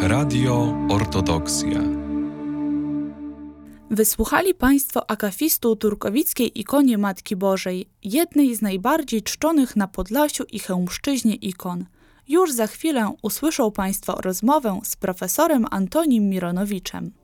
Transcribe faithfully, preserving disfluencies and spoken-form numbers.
Radio Ortodoksja. Wysłuchali Państwo akafistu turkowickiej ikonie Matki Bożej, jednej z najbardziej czczonych na Podlasiu i Chełmszczyźnie ikon. Już za chwilę usłyszą Państwo rozmowę z profesorem Antonim Mironowiczem.